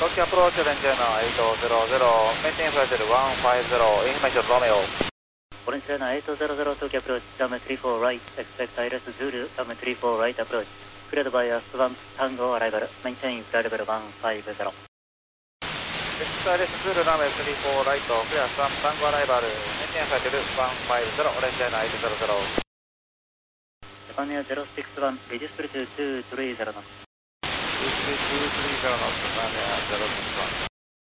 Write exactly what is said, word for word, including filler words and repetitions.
Tokyo approach Orange eight hundred, maintain flight level one five zero, information Romeo. Orange eight hundred, Tokyo approach, runway three four right, expect I R S Zulu, runway three four right approach, cleared by a Swan Tango arrival, maintain flight level one five zero. Expect I R S Zulu, runway three four right, clear Swan Tango arrival, maintain flight level one five zero, Orange eight hundred. Japan Air zero six one, register to two three zero knots. two three zero knots, Japan Air zero six one.